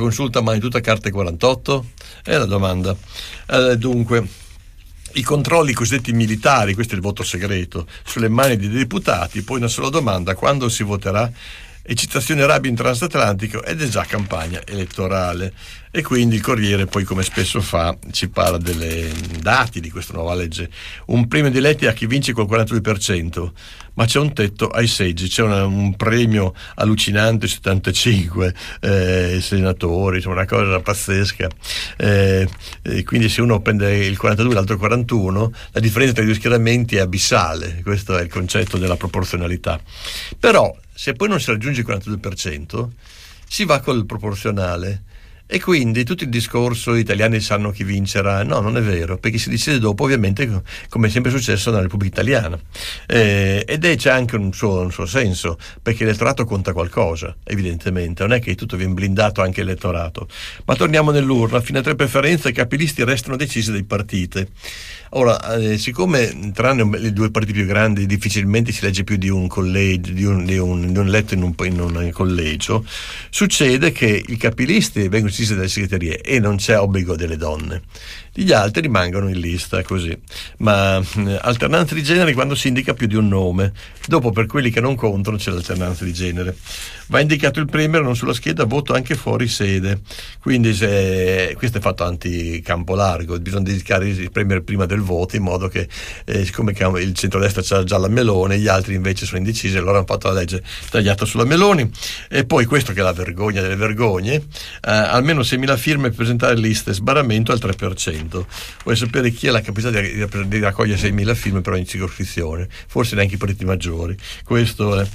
consulta mai tutta carte 48? È la domanda. Dunque, i controlli cosiddetti militari, questo è il voto segreto, sulle mani dei deputati, poi una sola domanda: quando si voterà? Eccitazione rabbia in transatlantico, ed è già campagna elettorale. E quindi il Corriere poi, come spesso fa, ci parla delle dati di questa nuova legge. Un premio di eletti a chi vince col 42%, ma c'è un tetto ai seggi, c'è un premio allucinante, 75 senatori, insomma una cosa pazzesca, e quindi se uno prende il 42 e l'altro 41, la differenza tra i due schieramenti è abissale. Questo è il concetto della proporzionalità. Però se poi non si raggiunge il 42%, si va col proporzionale. E quindi tutto il discorso "gli italiani sanno chi vincerà", no, non è vero, perché si decide dopo, ovviamente, come è sempre successo nella Repubblica Italiana, c'è anche un suo senso, perché l'elettorato conta qualcosa, evidentemente, non è che tutto viene blindato anche l'elettorato. Ma torniamo nell'urna: fino a 3 preferenze i capilisti restano decisi dai partiti. Ora, siccome tranne le 2 partiti più grandi difficilmente si legge più di un collegio, di un eletto in un collegio, succede che i capilisti vengono decisi dalle segreterie e non c'è obbligo delle donne. Gli altri rimangono in lista così. Ma alternanza di genere quando si indica più di un nome. Dopo, per quelli che non contano, c'è l'alternanza di genere. Va indicato il premier non sulla scheda, voto anche fuori sede. Quindi questo è fatto anti-campo largo, bisogna indicare il premier prima del voto, in modo che siccome il centrodestra c'ha già la Meloni, gli altri invece sono indecisi, allora hanno fatto la legge tagliata sulla Meloni. E poi questo, che è la vergogna delle vergogne, almeno 6.000 firme per presentare liste, sbarramento al 3%. Vuoi sapere chi ha la capacità di raccogliere 6.000 firme per ogni circoscrizione? Forse neanche i partiti maggiori. Questo è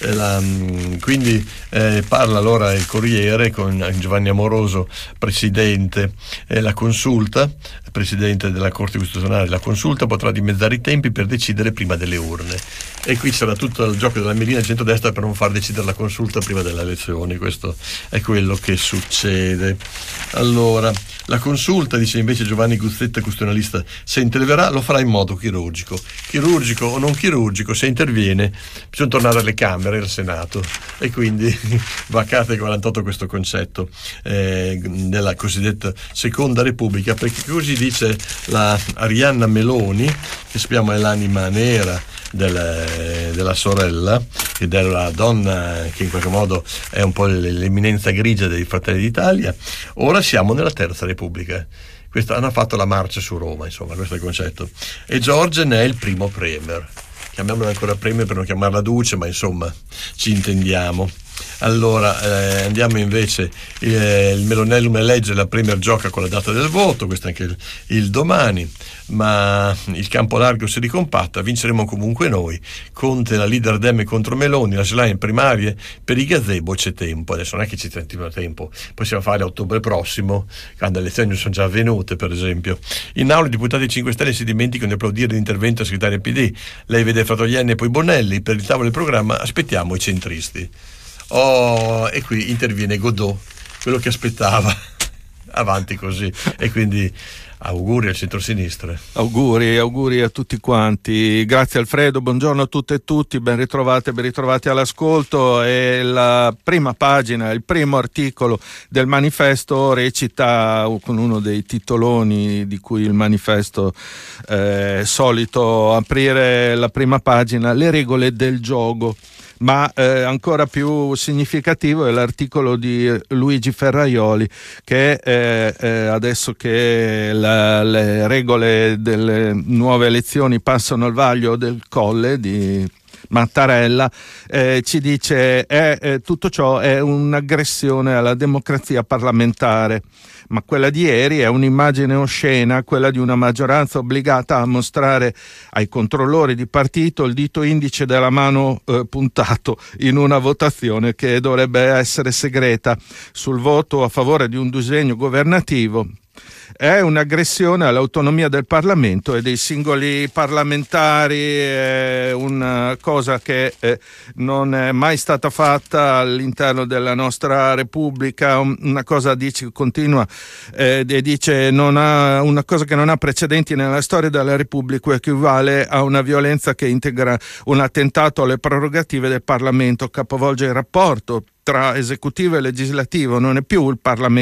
quindi parla allora il Corriere con Giovanni Amoroso, presidente, la consulta, presidente della Corte Costituzionale. La consulta potrà dimezzare i tempi per decidere prima delle urne. E qui sarà tutto il gioco della melina del centrodestra per non far decidere la consulta prima delle elezioni. Questo è quello che succede. Allora, la consulta, dice invece Giovanni Guzzetta, costituzionalista, se interverrà lo farà in modo chirurgico o non chirurgico. Se interviene bisogna tornare alle Camere, al Senato, e quindi vacate 48 questo concetto della cosiddetta Seconda Repubblica, perché così dice la Arianna Meloni, che sappiamo è l'anima nera della sorella e della donna che in qualche modo è un po' l'eminenza grigia dei Fratelli d'Italia. Ora siamo nella Terza Repubblica. Hanno fatto la marcia su Roma, insomma, questo è il concetto. E Giorgia ne è il primo premier. Chiamiamola ancora premier per non chiamarla Duce, ma insomma ci intendiamo. Allora andiamo invece, il Melonellum elegge, la premier gioca con la data del voto, questo è anche il domani, ma il campo largo si ricompatta, vinceremo comunque noi. Conte, la leader Dem contro Meloni, la Schlein primarie, per i gazebo c'è tempo. Adesso non è che ci sia tempo, possiamo fare a ottobre prossimo, quando le elezioni sono già avvenute, per esempio. In aula i deputati 5 Stelle si dimenticano di applaudire l'intervento del segretario PD. Lei vede Fratoianni e poi Bonelli, per il tavolo del programma aspettiamo i centristi. E qui interviene Godot, quello che aspettava. Avanti così. E quindi auguri al centrosinistra. Auguri a tutti quanti. Grazie Alfredo, buongiorno a tutte e tutti, ben ritrovati all'ascolto. E la prima pagina, il primo articolo del manifesto recita con uno dei titoloni di cui il manifesto è solito aprire la prima pagina: le regole del gioco. Ma ancora più significativo è l'articolo di Luigi Ferraioli, che adesso che le regole delle nuove elezioni passano al vaglio del Colle di Mattarella, ci dice tutto ciò è un'aggressione alla democrazia parlamentare. Ma quella di ieri è un'immagine oscena, quella di una maggioranza obbligata a mostrare ai controllori di partito il dito indice della mano puntato in una votazione che dovrebbe essere segreta sul voto a favore di un disegno governativo. È un'aggressione all'autonomia del Parlamento e dei singoli parlamentari, è una cosa che non è mai stata fatta all'interno della nostra Repubblica, una cosa continua e dice una cosa che non ha precedenti nella storia della Repubblica, equivale a una violenza che integra un attentato alle prerogative del Parlamento, capovolge il rapporto tra esecutivo e legislativo, non è più il Parlamento